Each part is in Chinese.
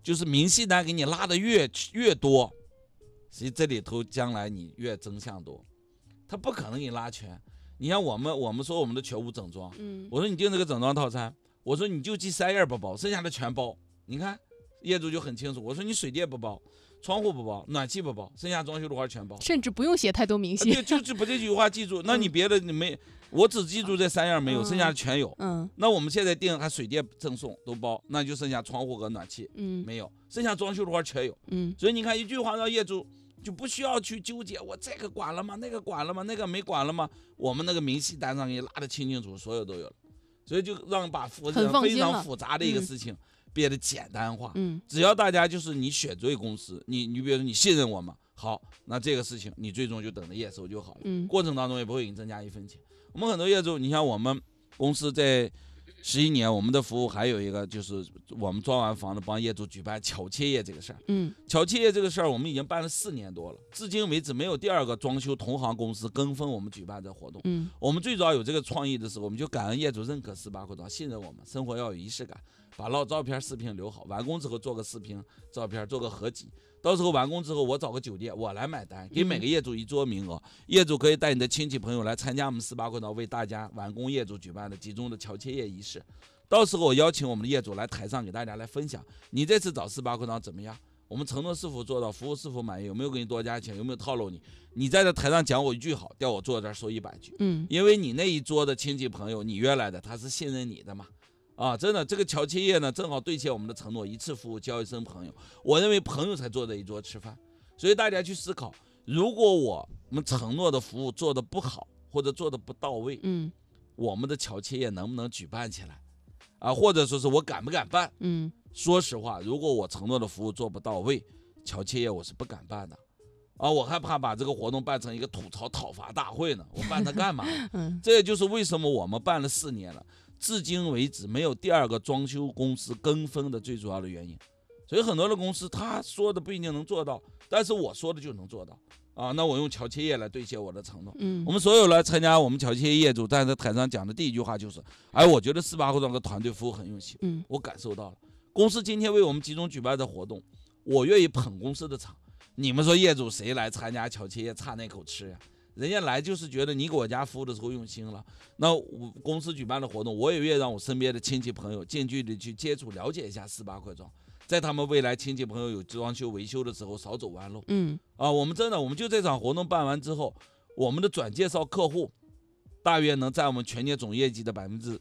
就是明细单给你拉的越多，实际这里头将来你越增项多，他不可能给你拉全。你像我们说我们的全屋整装，我说你订这个整装套餐，我说你就记3页不包，剩下的全包。你看业主就很清楚，我说你水电不包，窗户不包，暖气不包，剩下装修的花全包， 甚至不用写太多明细， 就把这句话记住。那你别的你没，我只记住这3样没有，剩下的全有。那我们现在定还水电赠送都包，那就剩下窗户和暖气没有，剩下装修的花全有。所以你看一句话让业主就不需要去纠结，我这个管了吗？那个管了吗？那个没管了吗？我们那个明细单上给你拉得清清楚，所有都有了，所以就让把非常复杂的一个事情变得简单化。只要大家就是你选对公司，你比如说你信任我们，好，那这个事情你最终就等着验收就好了。过程当中也不会给你增加1分钱。我们很多业主，你像我们公司在11年，我们的服务还有一个就是我们装完房子帮业主举办巧切业这个事儿。巧切业这个事儿我们已经办了4年多了，至今为止没有第2个装修同行公司跟风我们举办这活动。我们最早有这个创意的时候，我们就感恩业主认可18块装，信任我们，生活要有仪式感，把老照片视频留好，完工之后做个视频照片，做个合集，到时候完工之后我找个酒店我来买单，给每个业主1桌名额，业主可以带你的亲戚朋友来参加我们18块装为大家完工业主举办的集中的巧切业仪式。到时候我邀请我们的业主来台上给大家来分享，你这次找18块装怎么样，我们承诺是否做到，服务是否满意，有没有给你多加钱，有没有套路你，你在这台上讲我1句好，调我坐这儿说100句。因为你那一桌的亲戚朋友你约来的，他是信任你的嘛。真的这个巧切业呢正好兑现我们的承诺，一次服务交一生朋友。我认为朋友才坐在一桌吃饭，所以大家去思考，如果我们承诺的服务做得不好或者做得不到位，我们的巧切业能不能举办起来或者说是我敢不敢办？说实话，如果我承诺的服务做不到位，巧切业我是不敢办的我还怕把这个活动办成一个吐槽讨伐大会呢，我办它干嘛？这也就是为什么我们办了4年了，至今为止没有第2个装修公司跟风的最主要的原因。所以很多的公司他说的不一定能做到，但是我说的就能做到那我用巧切业来兑现我的承诺。我们所有来参加我们巧切业业主站在台上讲的第一句话就是，我觉得18块装的团队服务很用心，我感受到了。公司今天为我们集中举办的活动，我愿意捧公司的场。你们说业主谁来参加巧切业差那口吃呀？人家来就是觉得你给我家服务的时候用心了，那我公司举办的活动，我也愿意让我身边的亲戚朋友近距离去接触了解一下18块装，在他们未来亲戚朋友有装修维修的时候少走弯路。我们就这场活动办完之后，我们的转介绍客户大约能占我们全年总业绩的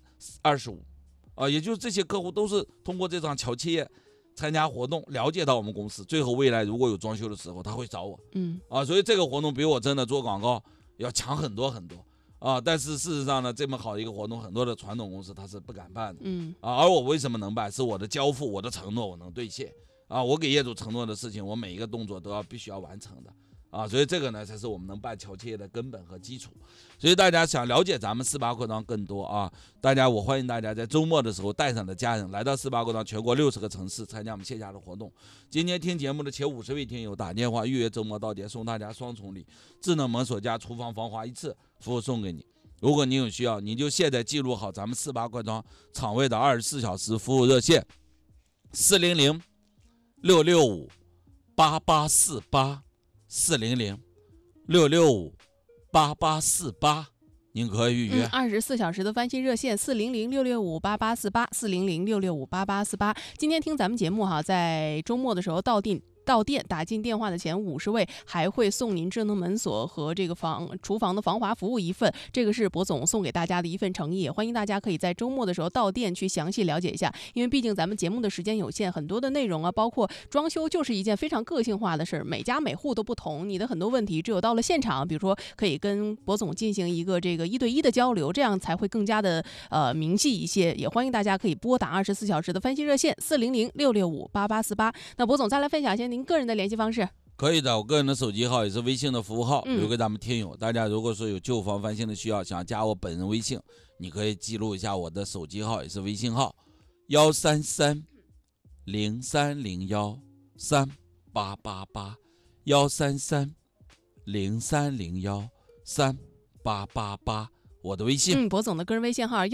25%也就是这些客户都是通过这场巧切业参加活动了解到我们公司，最后未来如果有装修的时候他会找我。所以这个活动比我真的做广告要强很多很多但是事实上呢，这么好的一个活动很多的传统公司他是不敢办的。而我为什么能办，是我的交付，我的承诺我能兑现我给业主承诺的事情，我每一个动作都必须要完成的所以这个呢才是我们能办巧切业的根本和基础。所以大家想了解咱们18块装更多我欢迎大家在周末的时候带上的家人来到18块装全国60个城市参加我们线下的活动。今天听节目的前50位听友打电话预约周末到点，送大家双重礼，智能门锁加厨房防滑1次服务送给你。如果你有需要，你就现在记录好咱们18块装场位的24小时服务热线400-665-8848 400-665-8848，您可以预约。 24小时的翻新热线400-665-8848 400-665-8848。今天听咱们节目在周末的时候到店打进电话的前50位还会送您智能门锁和这个厨房的防滑服务1份，这个是博总送给大家的一份诚意，也欢迎大家可以在周末的时候到店去详细了解一下。因为毕竟咱们节目的时间有限，很多的内容包括装修就是一件非常个性化的事，每家每户都不同，你的很多问题只有到了现场，比如说可以跟博总进行一个这个1对1的交流，这样才会更加的明细一些。也欢迎大家可以拨打24小时的翻新热线400-665-8848。那博总再来分享一些您个人的联系方式。 可以的，我个人的手机号也是微信的服务号，留给咱们听友。大家如果说有旧房翻新的需要，想加我本人微信，你可以记录一下我的手机号，也是微信号133-0301-3888 133-0301-3888。 我的微信。 博总的个人微信号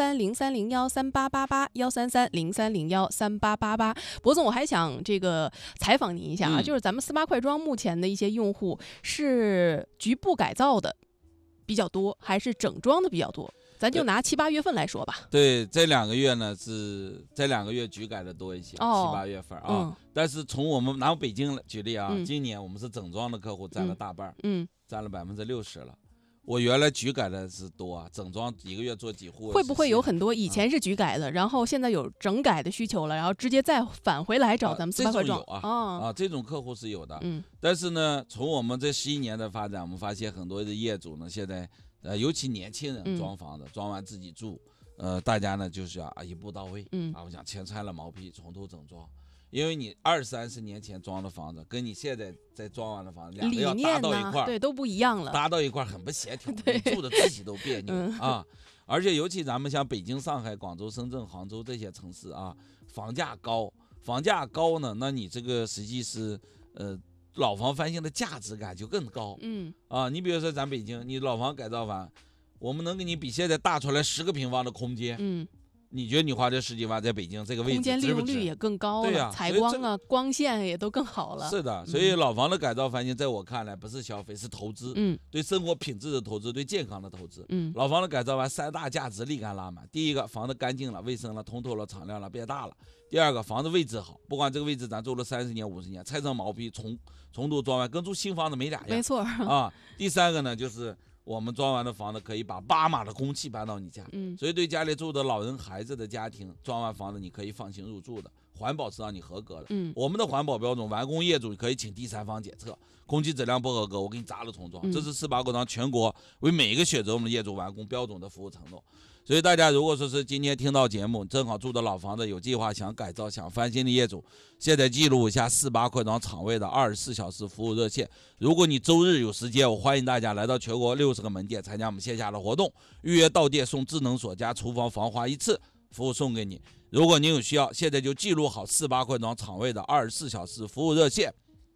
13303013888，13303013888。博总，我还想这个采访您一下啊，就是咱们48快装目前的一些用户是局部改造的比较多，还是整装的比较多？咱就拿7、8月份来说吧。 对，这2个月呢是这2个月局改的多一些，7、8月份啊。但是从我们拿北京举例啊，今年我们是整装的客户占了大半，占了60%了。我原来局改的是多啊，整装1个月做几户。 会不会有很多以前是局改的，然后现在有整改的需求了，然后直接再返回来找咱们48快装？ 这种客户是有的。但是呢，从我们这11年的发展，我们发现很多的业主呢，现在尤其年轻人装房子，装完自己住，大家呢就是要一步到位，我想全拆了毛坯，从头整装。因为你20、30年前装的房子，跟你现在在装完的房子，两个要搭到一块儿， 对，都不一样了， 搭到一块儿很不协调，你住的自己都别扭啊。而且尤其咱们像北京、上海、广州、深圳、杭州这些城市啊，房价高呢，那你这个实际是老房翻新的价值感就更高。你比如说咱北京，你老房改造完，我们能给你比现在大出来10个平方的空间。你觉得你花这10几万在北京这个位置， 空间利用率也更高了， 对呀， 采光啊、光线也都更好了。 是的，所以老房的改造翻新，在我看来不是消费，是投资。对生活品质的投资，对健康的投资。老房的改造完，3大价值立竿拉满。第一个，房子干净了、卫生了、通透了、敞亮了、变大了。第二个，房子位置好，不管这个位置咱住了30年、50年，拆成毛坯，从头装完，跟住新房子没俩样。 没错啊。第三个呢，就是我们装完的房子可以把8码的空气搬到你家，所以对家里住的老人、孩子的家庭，装完房子你可以放心入住的，环保是让你合格的。我们的环保标准，完工业主可以请第三方检测，空气质量不合格，我给你砸了重装。这是48快装全国为每一个选择我们的业主完工标准的服务承诺。所以大家如果说是今天听到节目，正好住的老房子有计划想改造、想翻新的业主，现在记录一下48快装厂位的24小时服务热线。如果你周日有时间，我欢迎大家来到全国60个门店参加我们线下的活动，预约到店送智能锁加厨房防滑1次，服务送给你。如果您有需要，现在就记录好48快装厂位的24小时服务热线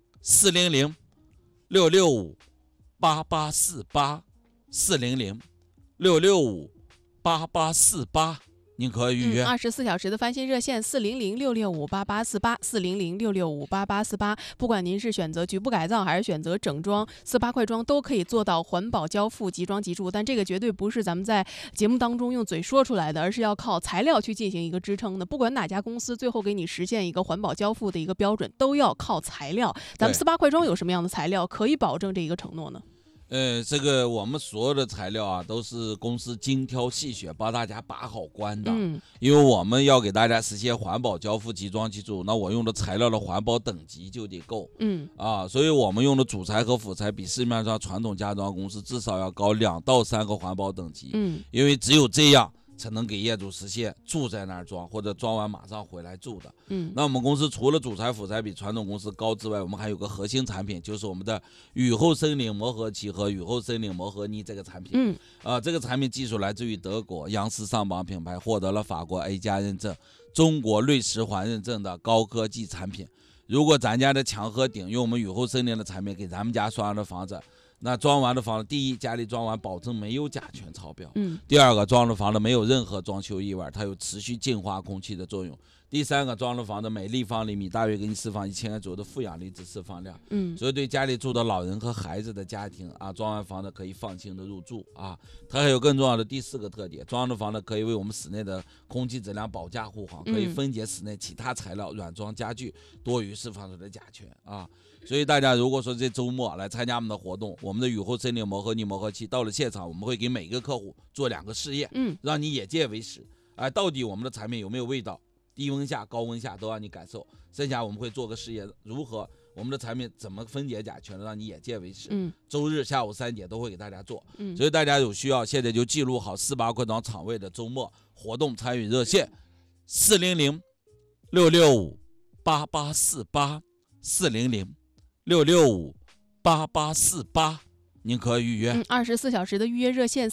400-665-8848，400-665-8848，您可以预约。 24小时的翻新热线400-665-8848，400-665-8848。不管您是选择局部改造还是选择整装，48快装都可以做到环保交付、即装即住。但这个绝对不是咱们在节目当中用嘴说出来的，而是要靠材料去进行一个支撑的。不管哪家公司最后给你实现一个环保交付的一个标准，都要靠材料。咱们48快装有什么样的材料可以保证这一个承诺呢？ 这个我们所有的材料啊，都是公司精挑细选，帮大家把好关的。因为我们要给大家实现环保交付、即装即住，那我用的材料的环保等级就得够。所以我们用的主材和辅材比市面上传统家装公司至少要高2到3个环保等级。因为只有这样才能给业主实现住在那儿装，或者装完马上回来住的。那我们公司除了主材辅材比传统公司高之外，我们还有个核心产品，就是我们的雨后森林磨合漆和雨后森林磨合泥这个产品。这个产品技术来自于德国，洋狮上榜品牌，获得了法国 A+ 认证、中国瑞石环认证的高科技产品。如果咱家的墙和顶用我们雨后森林的产品给咱们家刷的房子，那装完的房子，第一，家里装完保证没有甲醛超标。第二个，装的房子没有任何装修异味，它有持续净化空气的作用。第三个，装的房子每立方厘米大约给你释放1000左右的负氧离子释放量。所以对家里住的老人和孩子的家庭啊，装完房子可以放心的入住啊。它还有更重要的第4个特点，装的房子可以为我们室内的空气质量保驾护航，可以分解室内其他材料、软装家具多余释放出的甲醛啊。所以大家如果说这周末来参加我们的活动，我们的雨后森林磨合泥磨合漆到了现场，我们会给每个客户做2个试验，让你眼见为实。到底我们的产品有没有味道，低温下、高温下都让你感受。剩下我们会做个试验，如何我们的产品怎么分解甲醛，让你眼见为实。周日下午3点都会给大家做。所以大家有需要，现在就记录好48快装厂位的周末活动参与热线400-665-8848，400-665-8848， 您可预约。 24小时的预约热线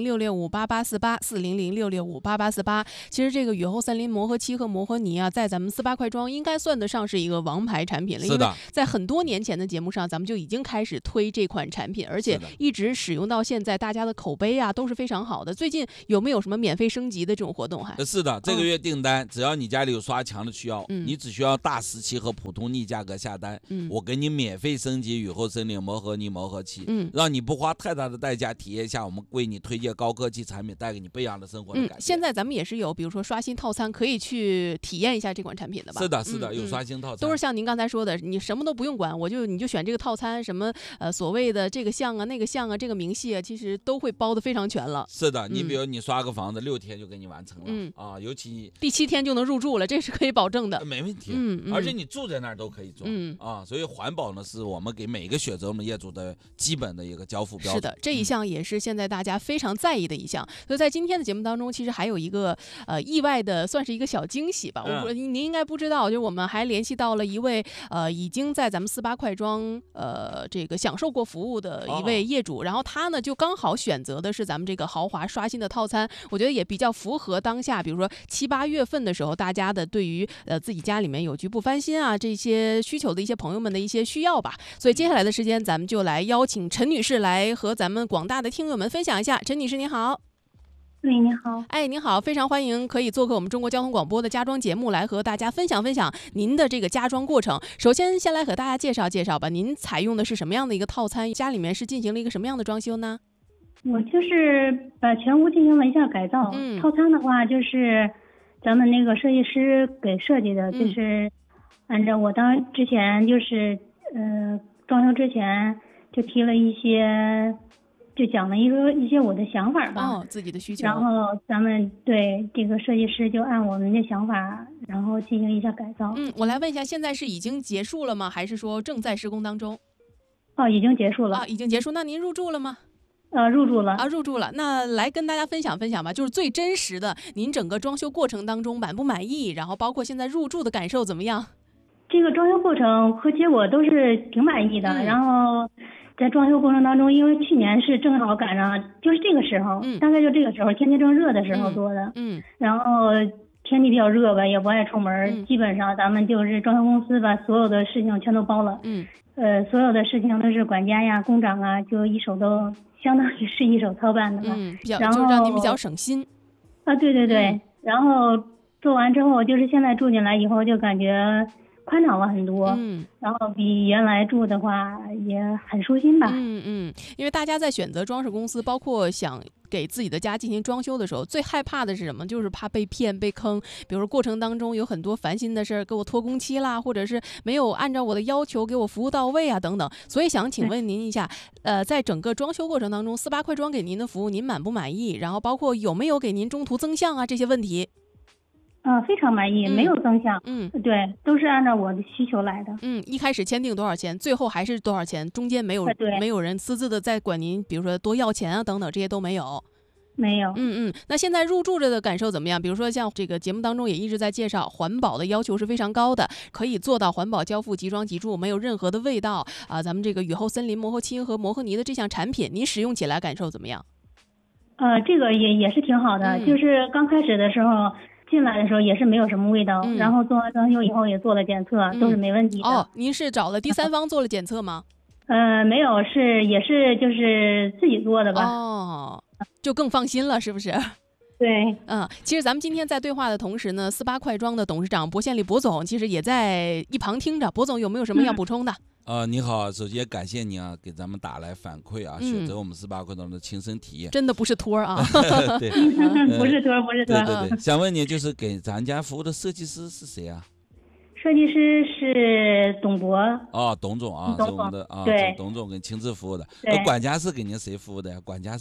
400-665-8848，400-665-8848。其实这个雨后森林磨合漆和磨合泥啊，在咱们4·8快装应该算得上是一个王牌产品了。 是的， 因为在很多年前的节目上，咱们就已经开始推这款产品，而且一直使用到现在，大家的口碑啊都是非常好的。最近有没有什么免费升级的这种活动？ 是的，这个月订单，只要你家里有刷墙的需要，你只需要大石漆和普通腻价格下单，我给你免费升级雨后森林磨合泥磨合漆，让你不花太大的代价体验一下我们为你推荐高科技产品，带给你不一样的生活的感觉。 现在咱们也是有，比如说刷新套餐，可以去体验一下这款产品的吧？ 是的，是的，有刷新套餐， 都是像您刚才说的，你什么都不用管，你就选这个套餐，什么所谓的这个项啊、那个项啊、这个明细啊，其实都会包得非常全了。 是的，你比如你刷个房子，6天就给你完成了，尤其第7天就能入住了，这是可以保证的， 没问题。而且你住在那儿都可以装，所以环保呢是我们给每个选择我们业主的基本的一个交付标准。 是的，这一项也是现在大家非常在意的一项。所以在今天的节目当中，其实还有一个意外的，算是一个小惊喜吧。您应该不知道，就我们还联系到了一位已经在咱们4·8快装这个享受过服务的一位业主，然后他呢就刚好选择的是咱们这个豪华刷新的套餐，我觉得也比较符合当下，比如说7、8月份的时候，大家的对于自己家里面有局部翻新啊这些需求的一些朋友们的一些需要吧。所以接下来的时间，咱们就来邀请陈女士来和咱们广大的听友们分享一下。陈女士您好。 你好。 您好，非常欢迎可以做客我们中国交通广播的家装节目，来和大家分享您的这个家装过程。首先来和大家介绍介绍吧，您采用的是什么样的一个套餐？家里面是进行了一个什么样的装修呢？ 我就是把全屋进行了一下改造。套餐的话就是咱们那个设计师给设计的，就是按照我之前就是装修之前就提了一些，就讲了一些我的想法吧， 自己的需求。 然后咱们对这个设计师就按我们的想法，然后进行一下改造。 我来问一下，现在是已经结束了吗？还是说正在施工当中？ 已经结束了。 已经结束。那您入住了吗？ 入住了。 入住了。那来跟大家分享吧，就是最真实的，您整个装修过程当中满不满意？然后包括现在入住的感受怎么样？ 这个装修过程和结果都是挺满意的。然后在装修过程当中，因为去年是正好赶上就是这个时候，大概就这个时候天气正热的时候做的。然后天气比较热吧，也不爱出门，基本上咱们就是装修公司把所有的事情全都包了。所有的事情都是管家呀、工长啊，就一手都相当于是一手操办的吧。 然后就让您比较省心。 对对对。然后做完之后，就是现在住进来以后就感觉宽敞了很多，然后比原来住的话也很舒心吧。 因为大家在选择装饰公司，包括想给自己的家进行装修的时候，最害怕的是什么？就是怕被骗、被坑。比如说过程当中有很多烦心的事儿，给我拖工期啦，或者是没有按照我的要求给我服务到位啊，等等。所以想请问您一下，在整个装修过程当中，4·8快装给您的服务您满不满意？然后包括有没有给您中途增项啊这些问题？ 非常满意，没有增项。对，都是按照我的需求来的。 一开始签订多少钱，最后还是多少钱，中间没有人私自的在管您，比如说多要钱啊等等，这些都没有。 没有。 那现在入住着的感受怎么样？比如说像这个节目当中也一直在介绍，环保的要求是非常高的，可以做到环保交付、即装即住，没有任何的味道啊。咱们这个雨后森林磨合漆和磨合泥的这项产品，您使用起来感受怎么样？ 这个也是挺好的，就是刚开始的时候。进来的时候也是没有什么味道，然后做完装修以后也做了检测，都是没问题的。 您是找了第三方做了检测吗？ 没有，也是就是自己做的吧。 就更放心了，是不是？ 对。 其实咱们今天在对话的同时呢，4·8快装的董事长薄宪利薄总其实也在一旁听着。薄总有没有什么要补充的？ 你好，首先感谢您啊，给咱们打来反馈啊，选择我们4·8快装的亲身体验， 真的不是托啊。 对， 不是托。 对，想问你，就是给咱家服务的设计师是谁啊？ 设计师是董博。 董总啊，是我们的对， 董总给亲自服务的。管家是给您谁服务的呀？管家是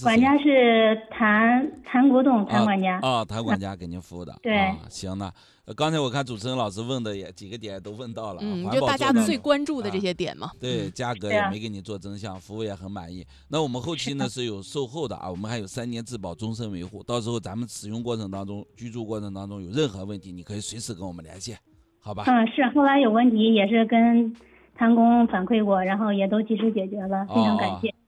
谭国栋，谭管家。 谭管家给您服务的。 对。 行了。刚才我看主持人老师问的也几个点都问到了， 就大家最关注的这些点嘛。 对，价格也没给你做增项，服务也很满意。那我们后期呢是有售后的啊，我们还有3年质保终身维护，到时候咱们使用过程当中、居住过程当中有任何问题，你可以随时跟我们联系，好吧？ 是，后来有问题也是跟谭工反馈过，然后也都及时解决了，非常感谢。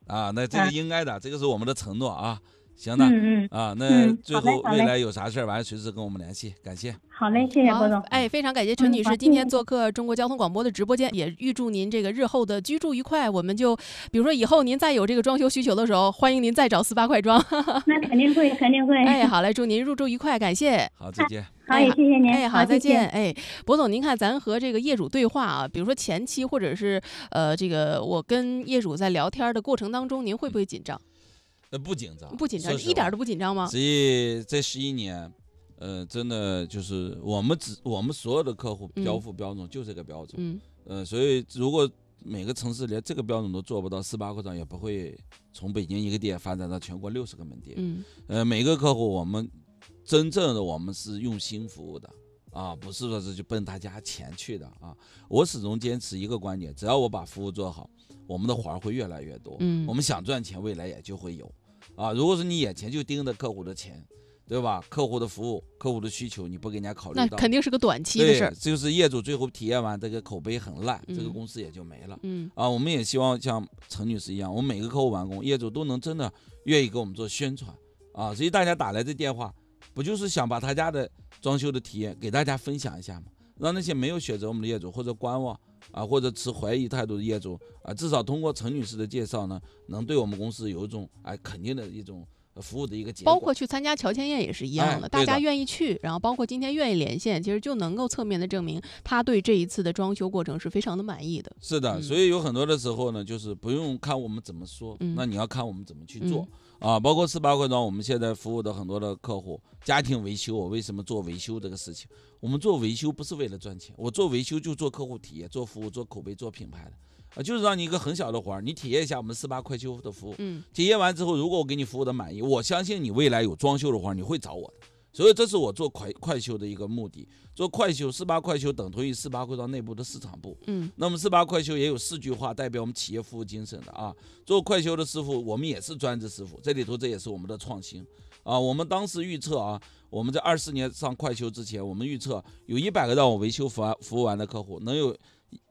啊，那这个应该的，这个是我们的承诺啊。行的，那最后未来有啥事儿，完随时跟我们联系，感谢。 好嘞，谢谢郭总。 非常感谢陈女士今天做客中国交通广播的直播间，也预祝您这个日后的居住愉快。我们就比如说以后您再有这个装修需求的时候，欢迎您再找48块装。 那肯定会，肯定会。 好嘞，祝您入住愉快，感谢。 好，再见。 好，也谢谢您。 好，再见。博总，您看咱和这个业主对话啊，比如说前期或者是这个我跟业主在聊天的过程当中，您会不会紧张？ 不紧张， 不紧张，一点都不紧张吗？ 所以这11年，真的就是我们所有的客户交付标准就这个标准，所以如果每个城市连这个标准都做不到，48块装也不会从北京一个店发展到全国60个门店。每个客户我们真正的我们是用心服务的啊，不是说是去奔大家钱去的啊。我始终坚持一个观点，只要我把服务做好，我们的活儿会越来越多。我们想赚钱，未来也就会有。如果说你眼前就盯着客户的钱，对吧？客户的服务、客户的需求，你不给人家考虑到， 那肯定是个短期的事儿。 就是业主最后体验完这个口碑很烂，这个公司也就没了。我们也希望像陈女士一样，我们每个客户完工，业主都能真的愿意给我们做宣传啊。所以大家打来这电话，不就是想把他家的装修的体验给大家分享一下吗？让那些没有选择我们的业主或者观望或者持怀疑态度的业主至少通过陈女士的介绍呢，能对我们公司有一种肯定的一种服务的一个结果。 包括去参加乔迁宴也是一样的，大家愿意去，然后包括今天愿意连线，其实就能够侧面的证明他对这一次的装修过程是非常的满意的。 是的，所以有很多的时候呢，就是不用看我们怎么说，那你要看我们怎么去做。包括48块装，我们现在服务的很多的客户，家庭维修，我为什么做维修这个事情？我们做维修不是为了赚钱，我做维修就做客户体验、做服务、做口碑、做品牌的，就是让你一个很小的活儿，你体验一下我们48块修的服务。体验完之后，如果我给你服务的满意，我相信你未来有装修的活儿，你会找我的。所以这是我做快修的一个目的。做快修，48快修等同于48块装内部的市场部。那么48快修也有4句话代表我们企业服务精神的啊。做快修的师傅，我们也是专职师傅，这里头这也是我们的创新啊。我们当时预测我们在24年上快修之前，我们预测有100个让我维修服务完的客户，能有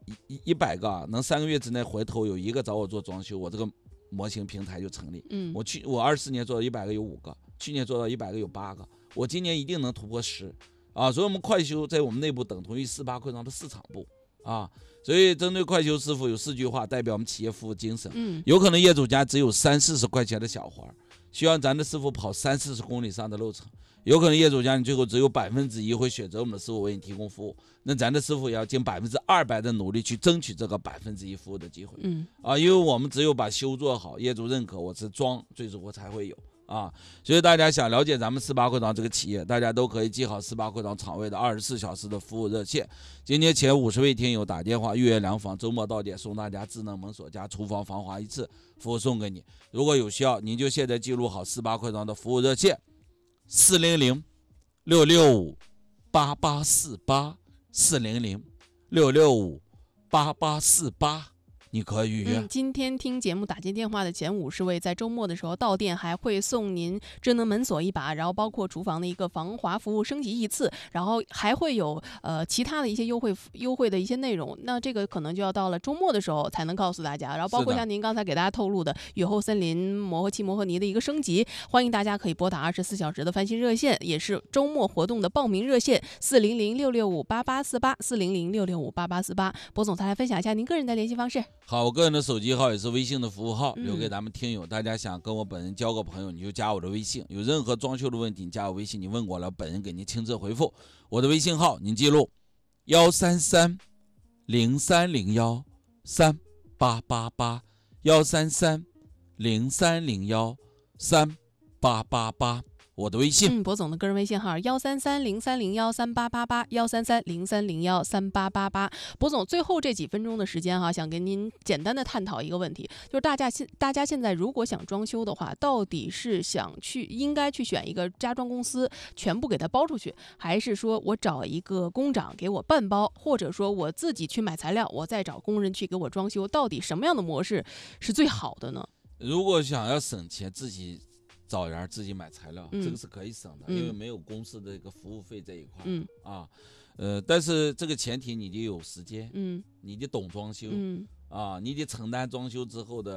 100个能3个月之内回头有1个找我做装修，我这个模型平台就成立。我24年做到100个有5个，去年做到100个有8个，我今年一定能突破10所以我们快修在我们内部等同于48块装的市场部所以针对快修师傅有4句话代表我们企业服务精神。有可能业主家只有30-40块钱的小活，需要咱的师傅跑30-40公里上的路程，有可能业主家你最后只有1%会选择我们的师傅为你提供服务，那咱的师傅也要尽200%的努力去争取这个1%服务的机会。因为我们只有把修做好，业主认可我是装，最终我才会有所以大家想了解咱们48块装这个企业，大家都可以记好48块装厂位的24小时的服务热线。今天前50位听友打电话预约量房，周末到点送大家智能门锁加厨房防滑一次，服务送给你。如果有需要，您就现在记录好48块装的服务热线：400-665-8848 400-665-8848。你可以预约。 今天听节目打进电话的前50位，在周末的时候到店还会送您智能门锁1把，然后包括厨房的一个防滑服务升级1次，然后还会有其他的一些优惠的一些内容。那这个可能就要到了周末的时候才能告诉大家。然后包括像您刚才给大家透露的雨后森林磨合器磨合泥的一个升级，欢迎大家可以拨打24小时的翻新热线，也是周末活动的报名热线400-665-8848 400-665-8848。博总再来分享一下您个人的联系方式。 好，我个人的手机号也是微信的服务号，留给咱们听友。大家想跟我本人交个朋友，你就加我的微信。有任何装修的问题，你加我微信，你问我了，本人给您亲自回复。我的微信号您记录133-0301-3888 133-0301-3888。我的微信， 博总的个人微信号133-0301-3888 133-0301-3888。博总，最后这几分钟的时间想跟您简单的探讨一个问题，就是大家现在如果想装修的话，到底是应该去选一个家装公司全部给它包出去，还是说我找一个工长给我半包，或者说我自己去买材料，我再找工人去给我装修，到底什么样的模式是最好的呢？ 如果想要省钱，自己找人自己买材料，这个是可以省的，因为没有公司的一个服务费这一块但是这个前提你得有时间，你得懂装修你得承担装修之后的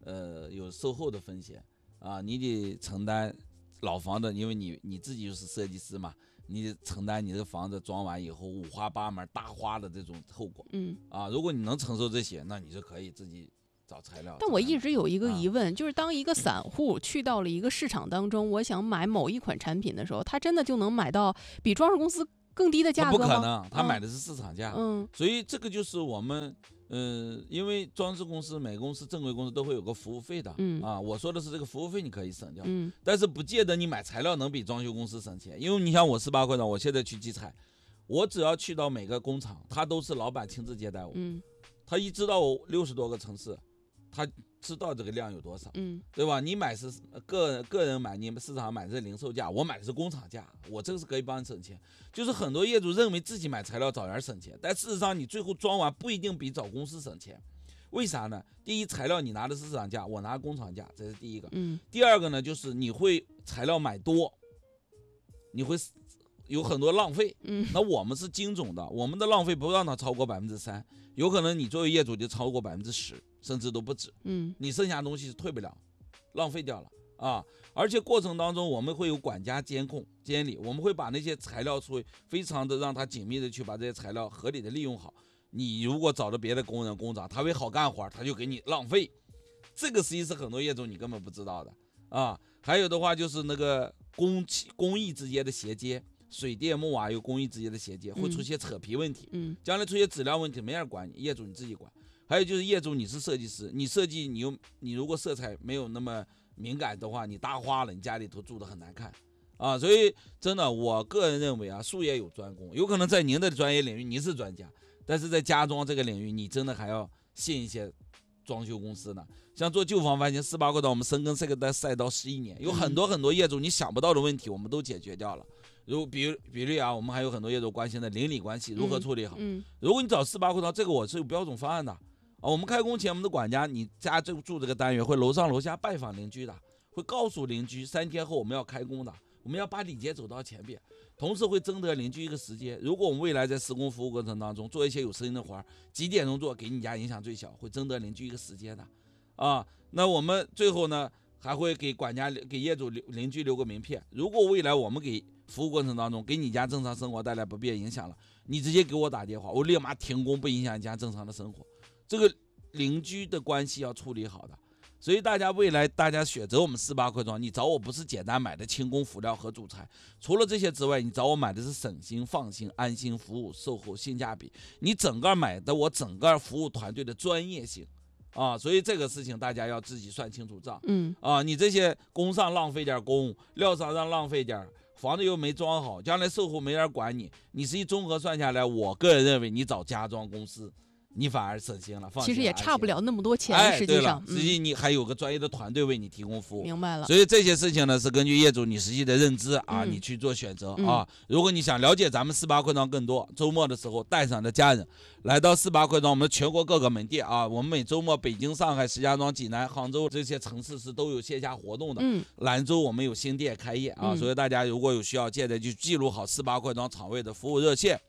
有售后的风险啊，你得承担老房的，因为你自己就是设计师嘛，你得承担你这个房子装完以后五花八门大花的这种后果。如果你能承受这些，那你就可以自己找材料。 但我一直有一个疑问，就是当一个散户去到了一个市场当中，我想买某一款产品的时候，他真的就能买到比装饰公司更低的价格吗？ 不可能，他买的是市场价。所以这个就是我们因为装饰公司每个公司正规公司都会有个服务费的。我说的是这个服务费你可以省掉，但是不见得你买材料能比装修公司省钱。因为你像我18块钱，我现在去集采，我只要去到每个工厂，他都是老板亲自接待我。他一知道我60多个城市，他知道这个量有多少，对吧？你买是个人买，你们市场买的是零售价，我买的是工厂价，我这个是可以帮你省钱。就是很多业主认为自己买材料找人省钱，但事实上你最后装完不一定比找公司省钱。为啥呢？第一，材料你拿的是市场价，我拿工厂价，这是第一个。第二个呢，就是你会材料买多，你会有很多浪费。那我们是精总的，我们的浪费不让它超过3%，有可能你作为业主就超过10%，甚至都不止。你剩下的东西是退不了，浪费掉了啊！而且过程当中我们会有管家监控监理，我们会把那些材料非常的让他紧密的去把这些材料合理的利用好。你如果找到别的工人工长，他会好干活，他就给你浪费。这个实际是很多业主你根本不知道的啊！还有的话就是那个工艺之间的衔接。水电木瓦有工艺之间的衔接，会出现扯皮问题。将来出现质量问题没人管你，业主你自己管。还有就是业主你是设计师，你设计你如果色彩没有那么敏感的话，你搭花了，你家里头住得很难看啊。所以真的，我个人认为啊，术业有专攻，有可能在您的专业领域您是专家，但是在家装这个领域，你真的还要信一些装修公司呢。像做旧房翻新18块钱，我们深耕这个赛道11年，有很多业主你想不到的问题，我们都解决掉了。比如啊，我们还有很多业主关心的邻里关系如何处理好。如果你找18块钱，这个我是有标准方案的啊。我们开工前，我们的管家，你家住这个单元会楼上楼下拜访邻居的，会告诉邻居3天后我们要开工的，我们要把礼节走到前边，同时会征得邻居一个时间。如果我们未来在施工服务过程当中做一些有声音的活，几点钟做给你家影响最小，会征得邻居一个时间的啊。那我们最后呢，还会给业主邻居留个名片，如果未来我们给服务过程当中给你家正常生活带来不便影响了，你直接给我打电话，我立马停工，不影响你家正常的生活。这个邻居的关系要处理好的。所以未来大家选择我们18块钱，你找我不是简单买的轻工辅料和主材，除了这些之外，你找我买的是省心放心安心服务售后性价比，你整个买的我整个服务团队的专业性啊。所以这个事情大家要自己算清楚账。你这些工上浪费点工，料上让浪费点，房子又没装好，将来售后没人管你，你实际综合算下来，我个人认为你找家装公司你反而省心了， 其实也差不了那么多钱。实际上， 实际你还有个专业的团队为你提供服务。 明白了。 所以这些事情呢，是根据业主你实际的认知啊，你去做选择啊。如果你想了解咱们18块钱更多，周末的时候带上的家人来到18块钱，我们全国各个门店啊，我们每周末北京、上海、石家庄、济南、杭州这些城市是都有线下活动的。兰州我们有新店开业啊，所以大家如果有需要，现在就记录好18块钱场位的服务热线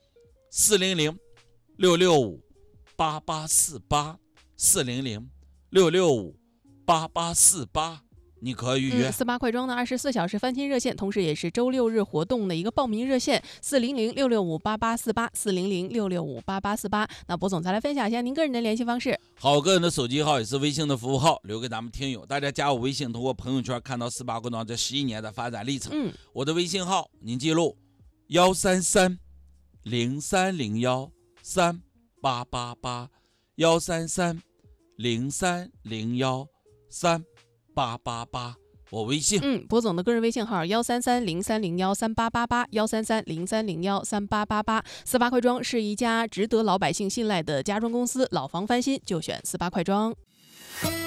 ：400-665-8848 400-665-8848，你可以预约。 18块庄的24小时翻新热线，同时也是周6日活动的一个报名热线：400-665-8848 400-665-8848。那博总再来分享一下您个人的联系方式。 好，我个人的手机号也是微信的服务号，留给咱们听友。大家加我微信，通过朋友圈看到18块庄这11年的发展历程。我的微信号您记录133-0301-3888 133-0301-3888，我微信。 博总的个人微信号133-0301-3888 133-0301-3888。18块庄是一家值得老百姓信赖的家装公司，老房翻新就选18块庄。